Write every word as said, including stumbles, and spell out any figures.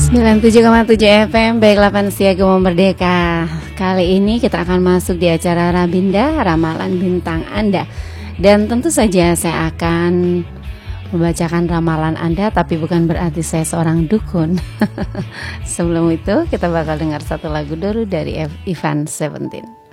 sembilan puluh tujuh koma tujuh F M, baiklah Pansia Gemo Merdeka. Kali ini kita akan masuk di acara Rabinda, Ramalan Bintang Anda. Dan tentu saja saya akan membacakan ramalan Anda, tapi bukan berarti saya seorang dukun. Sebelum itu kita bakal dengar satu lagu dulu dari Ivan Seventeen.